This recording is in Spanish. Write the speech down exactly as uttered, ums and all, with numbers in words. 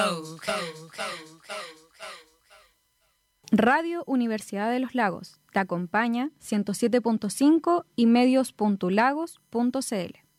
Radio Universidad de los Lagos te acompaña ciento siete punto cinco y medios punto lagos punto c l.